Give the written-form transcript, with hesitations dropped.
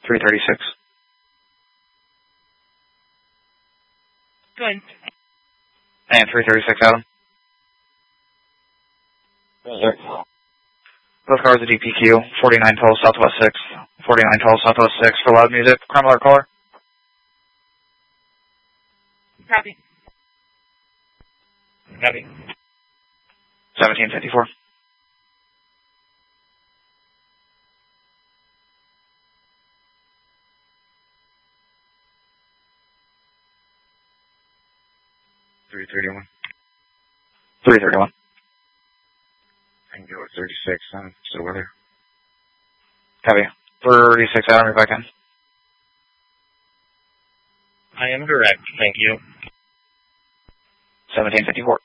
336. Good. And 336, Adam. Yes, Both cars are DPQ, 4912 Southwest 6. 4912 Southwest 6 for loud music. Crime alert caller. Copy. Copy. 1754. $331. 331. I can go with 36. I'm still with her. Copy. 36, Adam, you're back in. I am direct. Thank you. 1754.